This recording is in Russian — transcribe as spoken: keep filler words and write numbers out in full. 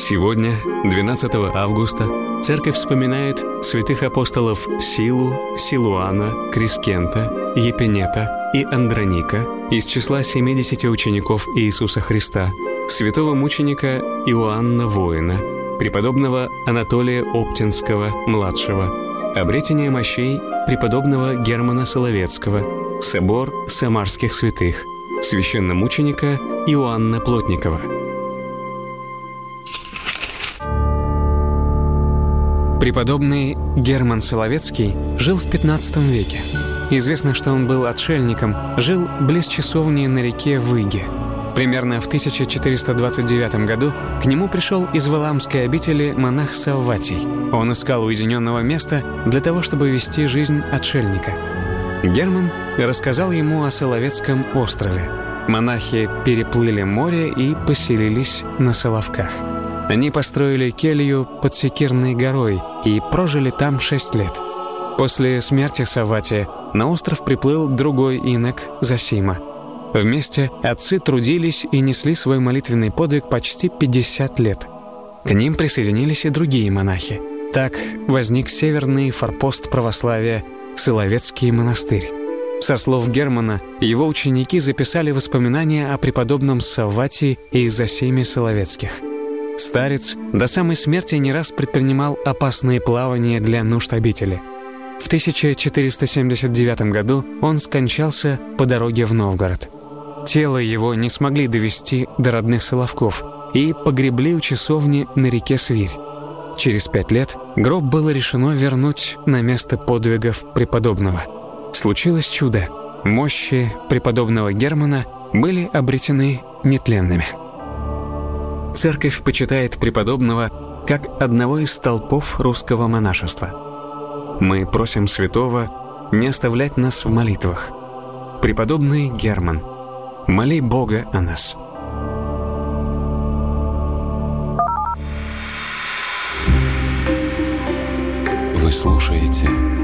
Сегодня, двенадцатого августа, Церковь вспоминает святых апостолов Силу, Силуана, Крискента, Епинета и Андроника из числа семидесяти учеников Иисуса Христа, святого мученика Иоанна Воина, преподобного Анатолия Оптинского, младшего, обретение мощей преподобного Германа Соловецкого, собор самарских святых, священномученика Иоанна Плотникова. Преподобный Герман Соловецкий жил в пятнадцатом веке. Известно, что он был отшельником, жил близ часовни на реке Выге. Примерно в тысяча четыреста двадцать девятом году к нему пришел из Валамской обители монах Савватий. Он искал уединенного места для того, чтобы вести жизнь отшельника. Герман рассказал ему о Соловецком острове. Монахи переплыли море и поселились на Соловках. Они построили келью под Секирной горой и прожили там шесть лет. После смерти Савватия на остров приплыл другой инок Зосима. Вместе отцы трудились и несли свой молитвенный подвиг почти пятьдесят лет. К ним присоединились и другие монахи. Так возник северный форпост православия Соловецкий монастырь. Со слов Германа, его ученики записали воспоминания о преподобном Савватии и Зосиме Соловецких. Старец до самой смерти не раз предпринимал опасные плавания для нужд обители. В тысяча четыреста семьдесят девятом году он скончался по дороге в Новгород. Тело его не смогли довести до родных Соловков и погребли у часовни на реке Свирь. Через пять лет гроб было решено вернуть на место подвигов преподобного. Случилось чудо. Мощи преподобного Германа были обретены нетленными. Церковь почитает преподобного как одного из столпов русского монашества. Мы просим святого не оставлять нас в молитвах. Преподобный Герман, моли Бога о нас. Вы слушаете